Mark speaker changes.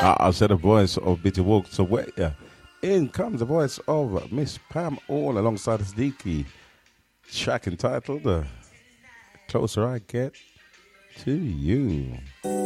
Speaker 1: I said the voice of Bitty Walk. So wait, yeah. In comes the voice of Miss Pam All alongside Sneaky. Track entitled Closer I Get to You.